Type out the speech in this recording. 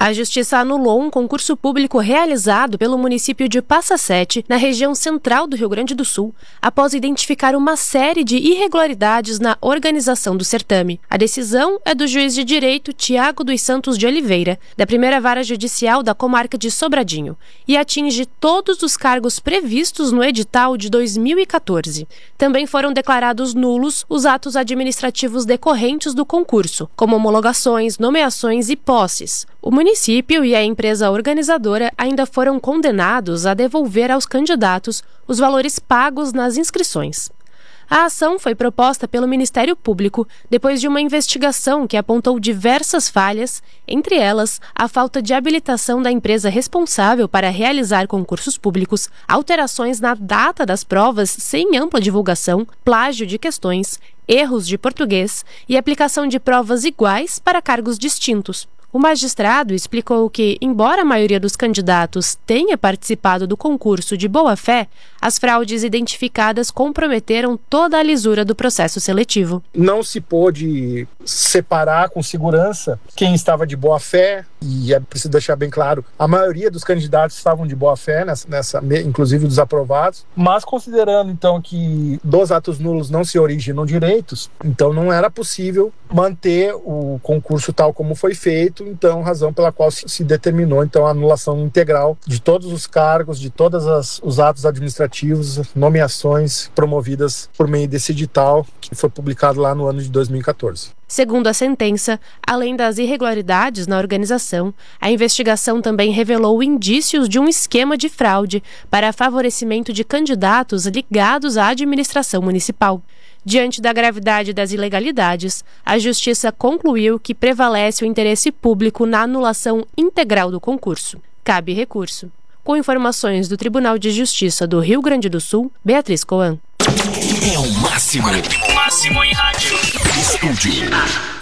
A Justiça anulou um concurso público realizado pelo município de Passa Sete, na região central do Rio Grande do Sul, após identificar uma série de irregularidades na organização do certame. A decisão é do juiz de direito Tiago dos Santos de Oliveira, da primeira vara judicial da comarca de Sobradinho, e atinge todos os cargos previstos no edital de 2014. Também foram declarados nulos os atos administrativos decorrentes do concurso, como homologações, nomeações e posses. O município e a empresa organizadora ainda foram condenados a devolver aos candidatos os valores pagos nas inscrições. A ação foi proposta pelo Ministério Público depois de uma investigação que apontou diversas falhas, entre elas a falta de habilitação da empresa responsável para realizar concursos públicos, alterações na data das provas sem ampla divulgação, plágio de questões, erros de português e aplicação de provas iguais para cargos distintos. O magistrado explicou que, embora a maioria dos candidatos tenha participado do concurso de boa-fé, as fraudes identificadas comprometeram toda a lisura do processo seletivo. Não se pôde separar com segurança quem estava de boa-fé, e é preciso deixar bem claro, a maioria dos candidatos estavam de boa-fé, inclusive dos aprovados, mas considerando então que dos atos nulos não se originam direitos, então não era possível manter o concurso tal como foi feito, então razão pela qual se determinou então a anulação integral de todos os cargos, de todos os atos administrativos, nomeações promovidas por meio desse edital que foi publicado lá no ano de 2014. Segundo a sentença, além das irregularidades na organização, a investigação também revelou indícios de um esquema de fraude para favorecimento de candidatos ligados à administração municipal. Diante da gravidade das ilegalidades, a Justiça concluiu que prevalece o interesse público na anulação integral do concurso. Cabe recurso. Com informações do Tribunal de Justiça do Rio Grande do Sul, Beatriz Coan. É o máximo. O máximo em rádio. Estúdio.